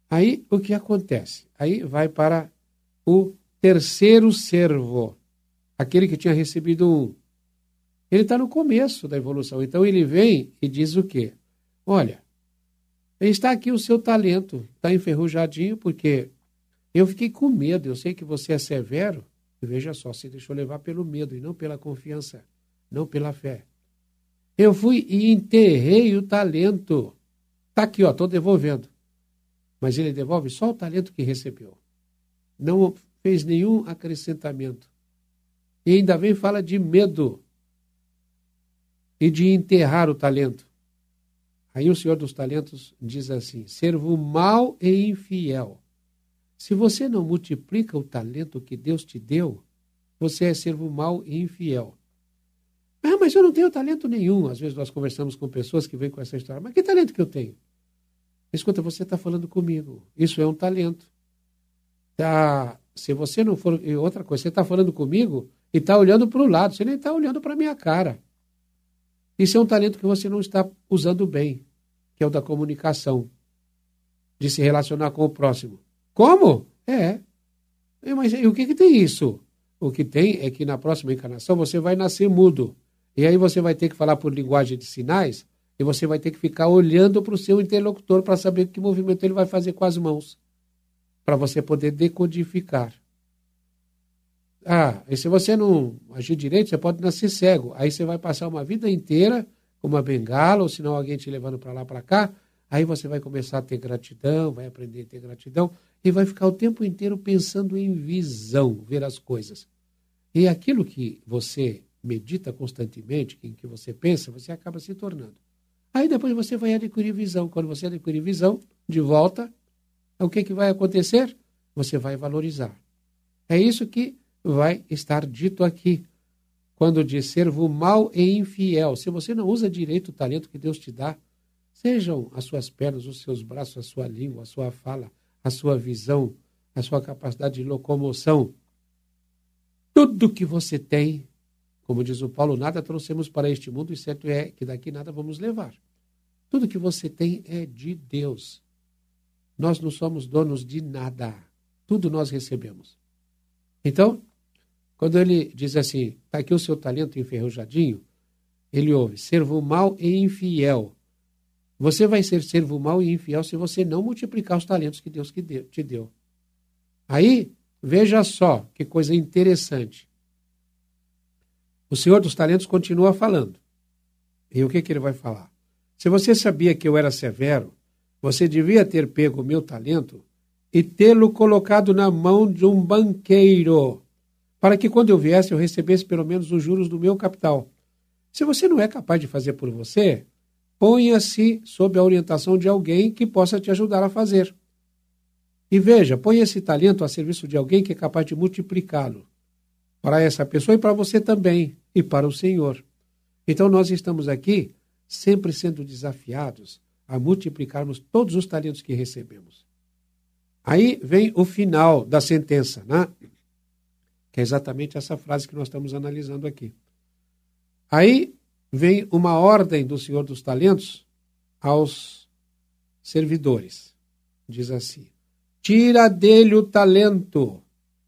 Aí, o que acontece? Aí vai para o terceiro servo, aquele que tinha recebido um. Ele está no começo da evolução. Então, ele vem e diz o quê? Olha, está aqui o seu talento, está enferrujadinho, porque eu fiquei com medo, eu sei que você é severo, e veja só, se deixou levar pelo medo e não pela confiança, não pela fé. Eu fui e enterrei o talento. Está aqui, ó, estou devolvendo. Mas ele devolve só o talento que recebeu. Não fez nenhum acrescentamento. E ainda vem fala de medo e de enterrar o talento. Aí o Senhor dos Talentos diz assim: servo mau e infiel. Se você não multiplica o talento que Deus te deu, você é servo mau e infiel. Ah, mas eu não tenho talento nenhum. Às vezes nós conversamos com pessoas que vêm com essa história. Mas que talento que eu tenho? Escuta, você está falando comigo. Isso é um talento. Se você não for... E outra coisa, você está falando comigo e está olhando para o lado. Você nem está olhando para a minha cara. Isso é um talento que você não está usando bem, que é o da comunicação, de se relacionar com o próximo. Como? Mas o que tem isso? O que tem é que na próxima encarnação você vai nascer mudo. E aí você vai ter que falar por linguagem de sinais e você vai ter que ficar olhando para o seu interlocutor para saber que movimento ele vai fazer com as mãos, para você poder decodificar. E se você não agir direito, você pode nascer cego. Aí você vai passar uma vida inteira com uma bengala, ou se não alguém te levando para lá, para cá. Aí você vai começar a ter gratidão, vai aprender a ter gratidão e vai ficar o tempo inteiro pensando em visão, ver as coisas. E aquilo que você medita constantemente, em que você pensa, você acaba se tornando. Aí depois você vai adquirir visão. Quando você adquirir visão, de volta, o que vai acontecer? Você vai valorizar. É isso que vai estar dito aqui, quando diz servo mau e infiel. Se você não usa direito o talento que Deus te dá, sejam as suas pernas, os seus braços, a sua língua, a sua fala, a sua visão, a sua capacidade de locomoção, tudo que você tem, como diz o Paulo, nada trouxemos para este mundo, e certo é que daqui nada vamos levar. Tudo que você tem é de Deus. Nós não somos donos de nada. Tudo nós recebemos. Então, quando ele diz assim, está aqui o seu talento enferrujadinho, ele ouve, servo mau e infiel. Você vai ser servo mau e infiel se você não multiplicar os talentos que Deus te deu. Aí, veja só que coisa interessante. O Senhor dos Talentos continua falando. E o que ele vai falar? Se você sabia que eu era severo, você devia ter pego o meu talento e tê-lo colocado na mão de um banqueiro, para que quando eu viesse eu recebesse pelo menos os juros do meu capital. Se você não é capaz de fazer por você, ponha-se sob a orientação de alguém que possa te ajudar a fazer. E veja, ponha esse talento a serviço de alguém que é capaz de multiplicá-lo para essa pessoa e para você também, e para o Senhor. Então nós estamos aqui sempre sendo desafiados a multiplicarmos todos os talentos que recebemos. Aí vem o final da sentença, né? Que é exatamente essa frase que nós estamos analisando aqui. Aí vem uma ordem do Senhor dos Talentos aos servidores. Diz assim, tira dele o talento.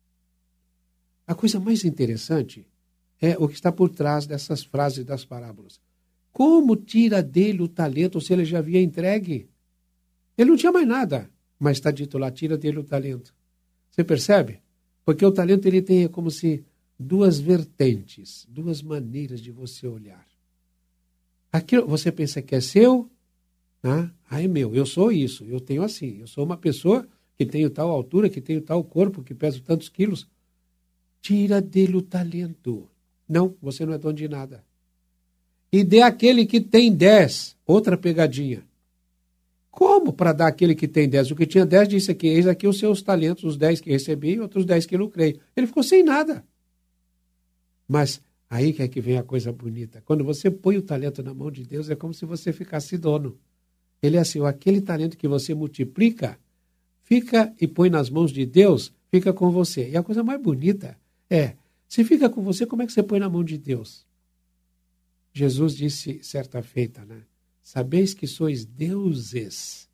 A coisa mais interessante é o que está por trás dessas frases das parábolas. Como tira dele o talento se ele já havia entregue? Ele não tinha mais nada, mas está dito lá, tira dele o talento. Você percebe? Porque o talento ele tem como se duas vertentes, duas maneiras de você olhar. Aquilo você pensa que é seu, é meu, eu sou isso, eu tenho assim, eu sou uma pessoa que tenho tal altura, que tenho tal corpo, que peso tantos quilos. Tira dele o talento. Não, você não é dono de nada. E dê àquele que tem 10, outra pegadinha. Como para dar àquele que tem 10? O que tinha 10 disse aqui, eis aqui os seus talentos, os 10 que recebi e outros 10 que lucrei. Ele ficou sem nada. Mas aí que é que vem a coisa bonita. Quando você põe o talento na mão de Deus, é como se você ficasse dono. Ele é assim, aquele talento que você multiplica, fica e põe nas mãos de Deus, fica com você. E a coisa mais bonita é, se fica com você, como é que você põe na mão de Deus? Jesus disse certa feita, Sabeis que sois deuses